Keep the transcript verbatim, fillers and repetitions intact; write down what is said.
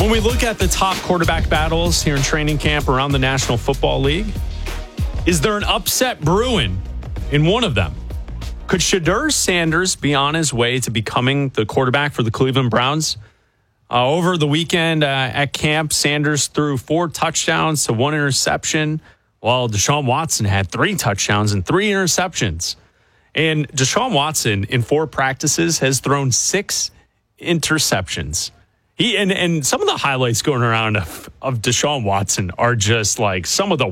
When we look at the top quarterback battles here in training camp around the National Football League, is there an upset brewing in one of them? Could Shedeur Sanders be on his way to becoming the quarterback for the Cleveland Browns? Uh, over the weekend uh, at camp, Sanders threw four touchdowns to one interception, while Deshaun Watson had three touchdowns and three interceptions. And Deshaun Watson, in four practices, has thrown six interceptions. He and, and some of the highlights going around of, of Deshaun Watson are just like some of the